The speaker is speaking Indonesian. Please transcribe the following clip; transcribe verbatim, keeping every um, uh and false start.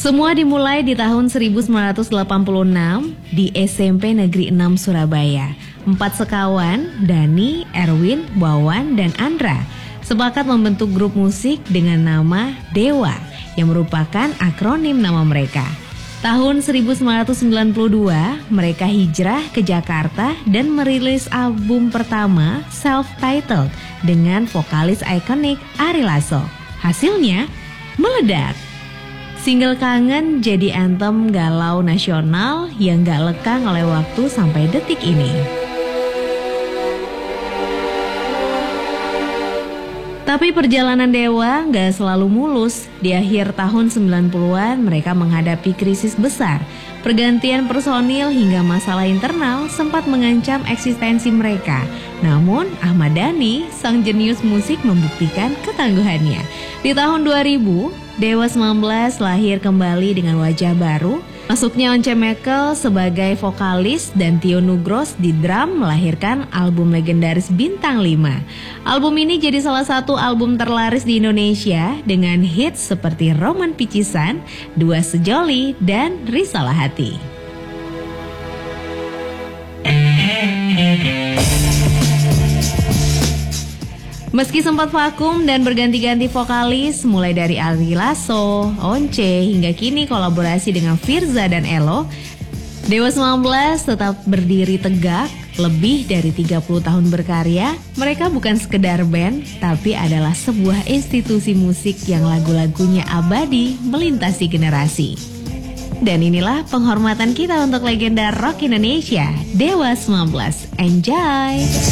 Semua dimulai di tahun seribu sembilan ratus delapan puluh enam di S M P Negeri enam Surabaya. Empat sekawan, Dani, Erwin, Wawan, dan Andra, sepakat membentuk grup musik dengan nama Dewa, yang merupakan akronim nama mereka. Tahun seribu sembilan ratus sembilan puluh dua, mereka hijrah ke Jakarta dan merilis album pertama self-titled dengan vokalis ikonik Ari Lasso. Hasilnya meledak. Single Kangen jadi anthem galau nasional yang gak lekang oleh waktu sampai detik ini. Tapi perjalanan Dewa gak selalu mulus. Di akhir tahun sembilan puluhan mereka menghadapi krisis besar. Pergantian personil hingga masalah internal sempat mengancam eksistensi mereka. Namun Ahmad Dhani, sang jenius musik, membuktikan ketangguhannya. Di tahun dua ribu, Dewa sembilan belas lahir kembali dengan wajah baru. Masuknya Once Mekel sebagai vokalis dan Tio Nugros di drum melahirkan album legendaris Bintang lima. Album ini jadi salah satu album terlaris di Indonesia dengan hits seperti Roman Picisan, Dua Sejoli, dan Risalah Hati. Meski sempat vakum dan berganti-ganti vokalis mulai dari Ari Lasso, Once, hingga kini kolaborasi dengan Firza dan Elo, Dewa sembilan belas tetap berdiri tegak. Lebih dari tiga puluh tahun berkarya, mereka bukan sekedar band, tapi adalah sebuah institusi musik yang lagu-lagunya abadi melintasi generasi. Dan inilah penghormatan kita untuk legenda rock Indonesia, Dewa sembilan belas. Enjoy!